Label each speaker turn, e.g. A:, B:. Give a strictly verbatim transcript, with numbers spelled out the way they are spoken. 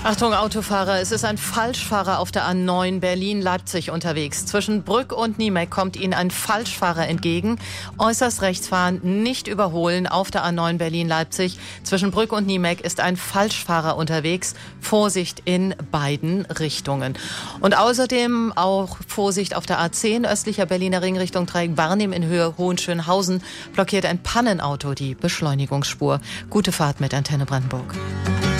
A: Achtung Autofahrer, es ist ein Falschfahrer auf der A neun Berlin-Leipzig unterwegs. Zwischen Brück und Niemek kommt Ihnen ein Falschfahrer entgegen. Äußerst rechts fahren, nicht überholen auf der A neun Berlin-Leipzig. Zwischen Brück und Niemek ist ein Falschfahrer unterwegs. Vorsicht in beiden Richtungen. Und außerdem auch Vorsicht auf der A zehn, östlicher Berliner Ring Richtung Dreieck-Barnim in Höhe Hohenschönhausen. Blockiert ein Pannenauto die Beschleunigungsspur. Gute Fahrt mit Antenne Brandenburg.